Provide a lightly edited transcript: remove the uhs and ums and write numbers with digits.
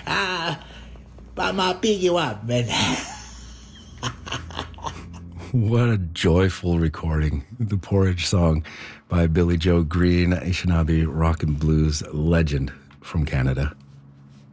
Pamapigiwa, man. What a joyful recording. The Porridge Song by Billy Joe Green, Anishinaabe rock and blues legend from Canada.